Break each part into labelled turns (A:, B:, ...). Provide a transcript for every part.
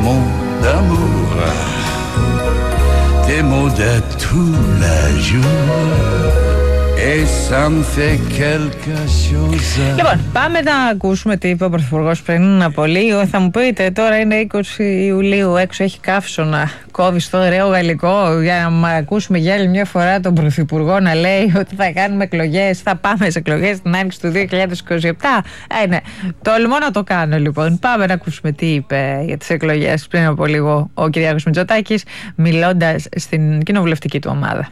A: mots d'amour, des mots de tous les jours. Et ça me fait quelque chose.
B: Λοιπόν, πάμε να ακούσουμε τι είπε ο Πρωθυπουργός πριν από λίγο. Θα μου πείτε, τώρα είναι 20 Ιουλίου, έξω έχει καύσωνα, κόβει στο ωραίο γαλλικό, για να ακούσουμε για άλλη μια φορά τον Πρωθυπουργό να λέει ότι θα κάνουμε εκλογές, θα πάμε σε εκλογές την άνοιξη του 2027. Ναι, τολμώ να το κάνω λοιπόν. Πάμε να ακούσουμε τι είπε για τις εκλογές πριν από λίγο ο Κυριάκος Μητσοτάκης, μιλώντας στην κοινοβουλευτική του ομάδα.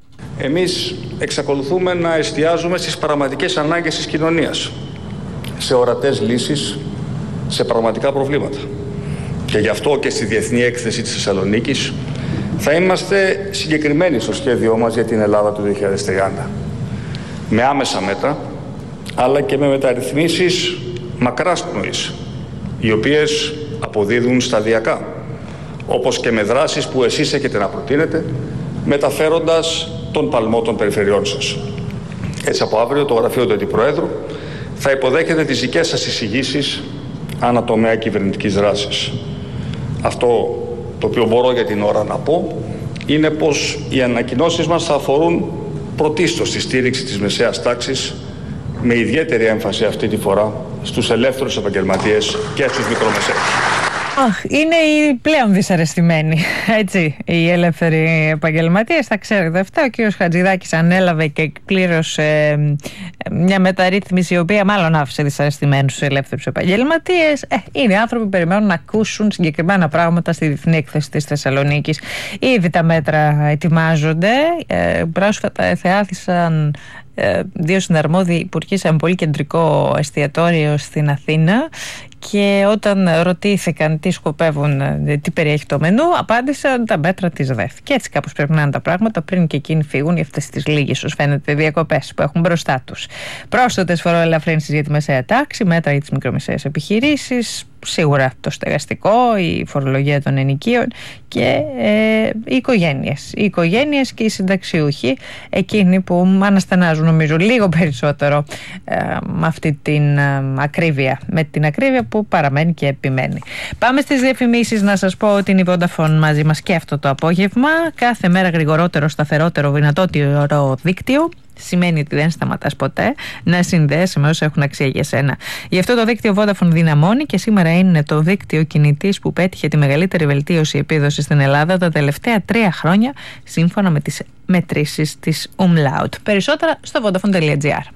C: Εμείς εξακολουθούμε να εστιάζουμε στις πραγματικές ανάγκες της κοινωνίας, σε ορατές λύσεις, σε πραγματικά προβλήματα. Και γι' αυτό και στη Διεθνή Έκθεση της Θεσσαλονίκης θα είμαστε συγκεκριμένοι στο σχέδιό μας για την Ελλάδα του 2030. Με άμεσα μέτρα, αλλά και με μεταρρυθμίσεις μακράς πνοής, οι οποίες αποδίδουν σταδιακά, όπως και με δράσεις που εσείς έχετε να προτείνετε, μεταφέροντας τον παλμό των περιφερειών σας. Έτσι από αύριο το γραφείο του Αντιπροέδρου θα υποδέχεται τις δικές σας εισηγήσεις ανατομέα κυβερνητικής δράσης. Αυτό το οποίο μπορώ για την ώρα να πω είναι πως οι ανακοινώσεις μας θα αφορούν πρωτίστως τη στήριξη της μεσαίας τάξης, με ιδιαίτερη έμφαση αυτή τη φορά στους ελεύθερους επαγγελματίες και στους μικρομεσαίους.
B: Είναι οι πλέον δυσαρεστημένοι, έτσι, οι ελεύθεροι επαγγελματίες. Θα ξέρετε αυτά. Ο κ. Χατζηδάκης ανέλαβε και κλήρωσε μια μεταρρύθμιση, η οποία μάλλον άφησε δυσαρεστημένους τους ελεύθερους επαγγελματίες. Είναι άνθρωποι που περιμένουν να ακούσουν συγκεκριμένα πράγματα στη Διεθνή Έκθεση της Θεσσαλονίκης. Ήδη τα μέτρα ετοιμάζονται. Πρόσφατα εθεάθησαν δύο συναρμόδιοι υπουργοί σε ένα πολύ κεντρικό εστιατόριο στην Αθήνα, και όταν ρωτήθηκαν τι σκοπεύουν, τι περιέχει το μενού, απάντησαν τα μέτρα της ΔΕΘ. Και έτσι κάπως πρέπει να είναι τα πράγματα πριν και εκείνοι φύγουν για αυτές τις λίγες, ως φαίνεται, διακοπές που έχουν μπροστά τους. Πρόσθετες φοροελαφρύνσεις για τη μεσαία τάξη, μέτρα για τις μικρομεσαίες επιχειρήσεις, σίγουρα το στεγαστικό, η φορολογία των ενοικίων και οι οικογένειες. Οι οικογένειες και οι συνταξιούχοι, εκείνοι που αναστενάζουν νομίζω λίγο περισσότερο με αυτή την ακρίβεια, με την ακρίβεια που παραμένει και επιμένει. Πάμε στις διαφημίσεις. Να σας πω ότι είναι η Vodafone μαζί μας και αυτό το απόγευμα. Κάθε μέρα γρηγορότερο, σταθερότερο, δυνατότερο δίκτυο σημαίνει ότι δεν σταματάς ποτέ να συνδέεσαι με όσα έχουν αξία για σένα. Γι' αυτό το δίκτυο Vodafone δυναμώνει και σήμερα είναι το δίκτυο κινητής που πέτυχε τη μεγαλύτερη βελτίωση επίδοσης στην Ελλάδα τα τελευταία 3 χρόνια, σύμφωνα με τις μετρήσεις της Umlaut. Περισσότερα στο vodafone.gr.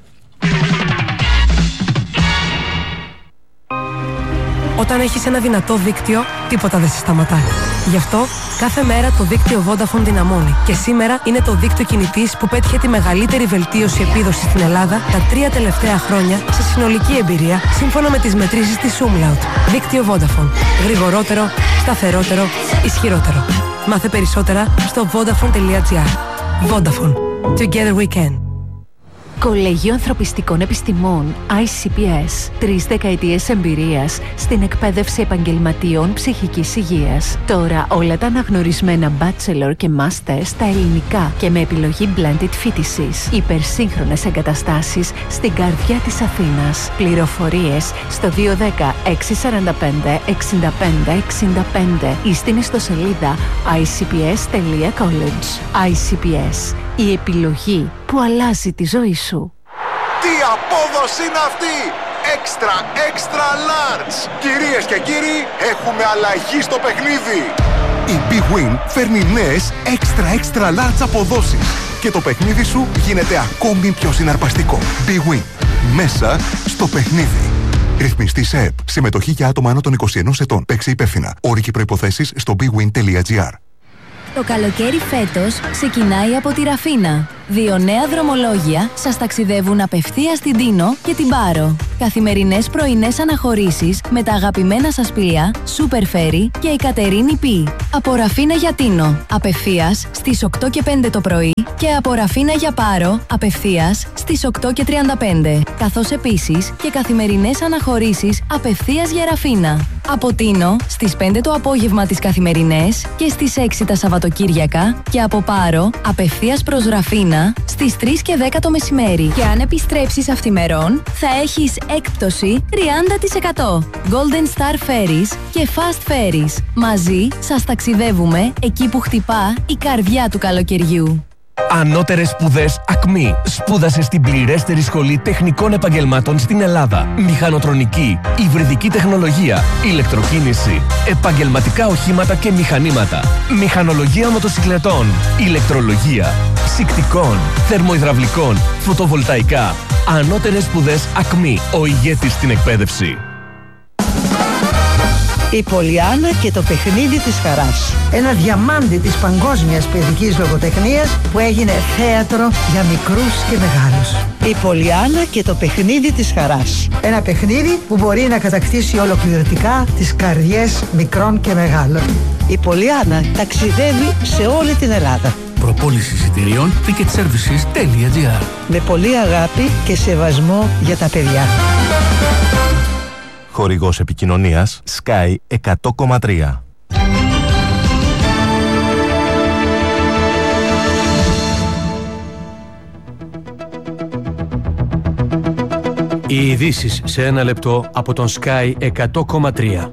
D: Όταν έχεις ένα δυνατό δίκτυο, τίποτα δεν σε σταματάει. Γι' αυτό, κάθε μέρα το δίκτυο Vodafone δυναμώνει. Και σήμερα είναι το δίκτυο κινητής που πέτυχε τη μεγαλύτερη βελτίωση επίδοσης στην Ελλάδα τα 3 τελευταία χρόνια σε συνολική εμπειρία, σύμφωνα με τις μετρήσεις της Umlaut. Δίκτυο Vodafone. Γρηγορότερο, σταθερότερο, ισχυρότερο. Μάθε περισσότερα στο vodafone.gr. Vodafone. Together we can.
E: Κολέγιο Ανθρωπιστικών Επιστημών ICPS. 3 δεκαετίες εμπειρίας στην εκπαίδευση επαγγελματιών ψυχικής υγείας. Τώρα όλα τα αναγνωρισμένα bachelor και master στα ελληνικά και με επιλογή blended φοιτησης. Υπερσύγχρονες εγκαταστάσεις στην καρδιά της Αθήνας. Πληροφορίες στο 210 645 65 65 ή στην ιστοσελίδα icps.college. ICPS. Η επιλογή που αλλάζει τη ζωή σου.
F: Τι απόδοση είναι αυτή! Extra large! Κυρίες και κύριοι, έχουμε αλλαγή στο παιχνίδι! Η Big Win φέρνει νέες extra large αποδόσεις και το παιχνίδι σου γίνεται ακόμη πιο συναρπαστικό. Big Win. Μέσα στο παιχνίδι. Ρυθμιστή σε ΕΠ. Συμμετοχή για άτομα άνω των 21 ετών. Παίξε υπεύθυνα. Όροι και προϋποθέσεις στο bigwin.gr.
G: Το καλοκαίρι φέτος ξεκινάει από τη Ραφίνα. 2 νέα δρομολόγια σας ταξιδεύουν απευθείας στην Τίνο και την Πάρο. Καθημερινές πρωινές αναχωρήσεις με τα αγαπημένα σας πλοία Super Ferry και η Κατερίνη Π. Από Ραφίνα για Τίνο, απευθείας στις 8 και 5 το πρωί, και από Ραφίνα για Πάρο, απευθείας στις 8 και 35. Καθώς επίσης και καθημερινές αναχωρήσεις απευθείας για Ραφίνα. Από Τίνο στις 5 το απόγευμα τις καθημερινές και στις 6 τα Σαββατοκύριακα και από Πάρο απευθείας προς Ραφίνα στις 3 και 10 το μεσημέρι. Και αν επιστρέψεις αυθημερών θα έχεις έκπτωση 30%. Golden Star Ferries και Fast Ferries. Μαζί σας ταξιδεύουμε εκεί που χτυπά η καρδιά του καλοκαιριού.
H: Ανώτερες σπουδές ΑΚΜΗ. Σπούδασε στην πληρέστερη σχολή τεχνικών επαγγελμάτων στην Ελλάδα. Μηχανοτρονική, υβριδική τεχνολογία, ηλεκτροκίνηση, επαγγελματικά οχήματα και μηχανήματα, μηχανολογία μοτοσυκλετών, ηλεκτρολογία, ψυκτικών, θερμοϊδραυλικών, φωτοβολταϊκά. Ανώτερες σπουδές ΑΚΜΗ. Ο ηγέτης στην εκπαίδευση.
I: Η Πολιάννα και το παιχνίδι της χαράς. Ένα διαμάντι της παγκόσμιας παιδικής λογοτεχνίας που έγινε θέατρο για μικρούς και μεγάλους. Η Πολιάννα και το παιχνίδι της χαράς. Ένα παιχνίδι που μπορεί να κατακτήσει ολοκληρωτικά τις καρδιές μικρών και μεγάλων. Η Πολιάννα ταξιδεύει σε όλη την Ελλάδα.
J: Προπόληση εισιτηρίων ticketservices.gr.
I: Με πολύ αγάπη και σεβασμό για τα παιδιά.
K: Χορηγός επικοινωνίας Sky 100,3.
J: Οι ειδήσεις σε ένα λεπτό από τον Sky 100,3.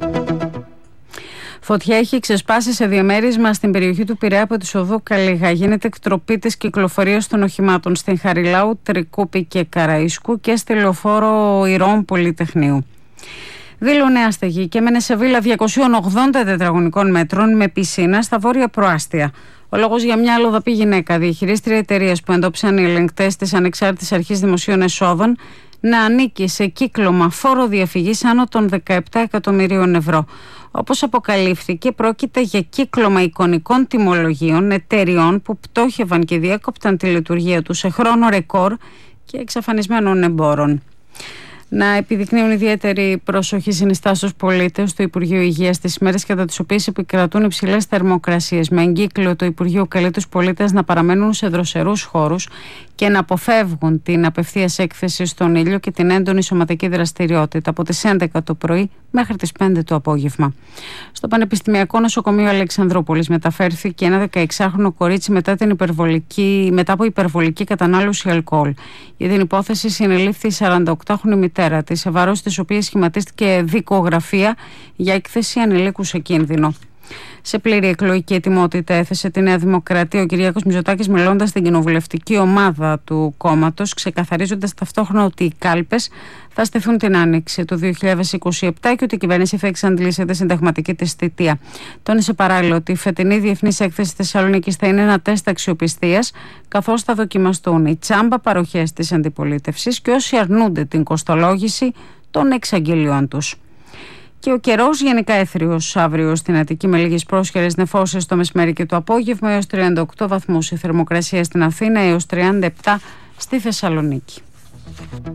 L: Φωτιά έχει ξεσπάσει σε διαμέρισμα στην περιοχή του Πειραιά από τη οδό Καλίγα. Γίνεται εκτροπή της κυκλοφορίας των οχημάτων στην Χαριλάου, Τρικούπη και Καραΐσκου και στη λεωφόρο Ηρών Πολυτεχνείου. Δήλω Νέα Στεγή και έμενε σε βίλα 280 τετραγωνικών μέτρων με πισίνα στα βόρεια προάστια. Ο λόγος για μια αλλοδαπή γυναίκα, διαχειρίστρια εταιρείας που εντόπισαν οι ελεγκτές της Ανεξάρτητης Αρχής Δημοσίων Εσόδων, να ανήκει σε κύκλωμα φόρο διαφυγής άνω των 17 εκατομμυρίων ευρώ. Όπως αποκαλύφθηκε, πρόκειται για κύκλωμα εικονικών τιμολογίων εταιριών που πτώχευαν και διέκοπταν τη λειτουργία τους σε χρόνο ρεκόρ και εξαφανισμένων εμπόρων. Να επιδεικνύουν ιδιαίτερη προσοχή συνιστά στους πολίτες του Υπουργείου Υγείας τις ημέρες κατά τις οποίες επικρατούν υψηλές θερμοκρασίες. Με εγκύκλιο το Υπουργείο καλεί τους πολίτες να παραμένουν σε δροσερούς χώρους και να αποφεύγουν την απευθείας έκθεση στον ήλιο και την έντονη σωματική δραστηριότητα από τις 11 το πρωί μέχρι τις 5 το απόγευμα. Στο Πανεπιστημιακό Νοσοκομείο Αλεξανδρούπολης μεταφέρθηκε ένα 16χρονο κορίτσι μετά από υπερβολική κατανάλωση αλκοόλ. Για την υπόθεση συνελήφθη η 48χρονη μητέρα της, σε βάρος της οποίας σχηματίστηκε δικογραφία για έκθεση ανηλίκου σε κίνδυνο. Σε πλήρη εκλογική ετοιμότητα έθεσε τη Νέα Δημοκρατία ο Κυριάκος Μητσοτάκης, μιλώντας στην κοινοβουλευτική ομάδα του κόμματος, ξεκαθαρίζοντας ταυτόχρονα ότι οι κάλπες θα στηθούν την άνοιξη του 2027 και ότι η κυβέρνηση θα εξαντλήσει τη συνταγματική της θητεία. Τόνισε παράλληλα ότι η φετινή Διεθνής Έκθεση Θεσσαλονίκης θα είναι ένα τεστ αξιοπιστίας, καθώς θα δοκιμαστούν οι τσάμπα παροχές της αντιπολίτευσης και όσοι αρνούνται την κοστολόγηση των εξαγγελιών τους. Και ο καιρός γενικά έθριος αύριο στην Αττική με λίγες πρόσχερες νεφώσεις το μεσημέρι και το απόγευμα, έως 38 βαθμούς η θερμοκρασία στην Αθήνα, έως 37 στη Θεσσαλονίκη.